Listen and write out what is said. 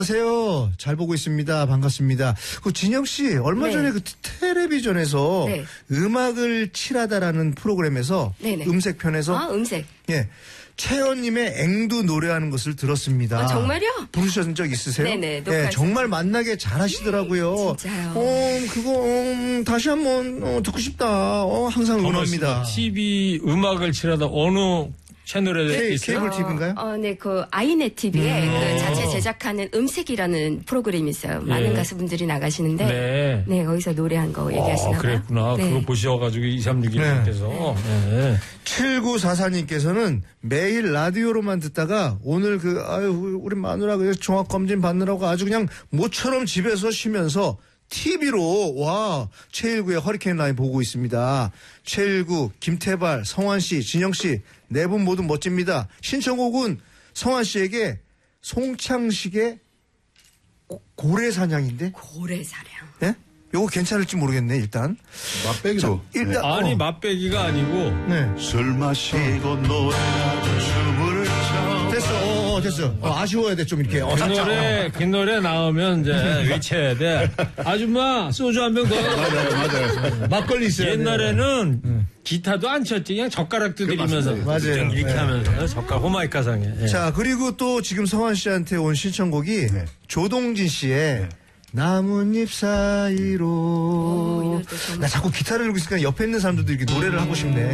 안녕하세요. 잘 보고 있습니다. 반갑습니다. 그 진영 씨 얼마 네. 전에 그 텔레비전에서 네. 음악을 칠하다라는 프로그램에서 네네. 음색편에서 아, 음색. 예 채연님의 앵두 노래하는 것을 들었습니다. 아, 정말요? 부르신 적 있으세요? 네네, 예, 녹화해서. 정말 만나게 잘하시더라고요. 진짜요? 그거 다시 한번 듣고 싶다. 항상 응원합니다. TV 음악을 칠하다 어느 채널에 있어요? 케이블 TV인가요? 네, 그 아이넷 TV에 그 자체 제작하는 음색이라는 프로그램이 있어요. 많은 가수분들이 나가시는데, 네. 네, 거기서 노래한 거 얘기하시나 봐요. 그랬구나. 네. 그거 보셔가지고 2361님께서. 네. 7944님께서는 매일 라디오로만 듣다가 오늘 우리 마누라가 종합검진 받느라고 아주 그냥 모처럼 집에서 쉬면서 TV로 최일구의 허리케인 라인 보고 있습니다. 최일구, 김태발, 성환씨, 진영씨 네 분 모두 멋집니다. 신청곡은 성환씨에게 송창식의 고래사냥인데? 고래사냥. 예? 요거 괜찮을지 모르겠네 일단. 맛배기로. 일단 아니, 맛배기가 아니고. 네. 술 마시고 노래하고 춤을 춰. 됐어. 아쉬워야 돼, 좀 이렇게. 그 노래 나오면 이제 외쳐야 돼. 아줌마, 소주 한 병 더. 맞아요. 막걸리 있어요. 옛날에는 기타도 안 쳤지. 그냥 젓가락도 들이면서. 맞아요. 이렇게 네. 하면서. 젓가락 호마이카상에. 예. 자, 그리고 또 지금 성환 씨한테 온 신청곡이 조동진 씨의 나뭇잎 이 사이로. 노래도 정말 나 자꾸 기타를 들고 있으니까 옆에 있는 사람들도 이렇게 노래를 하고 싶네.